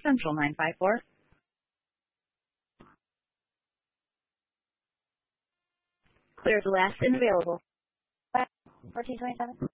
Central 954. Clear the last and available. 1427.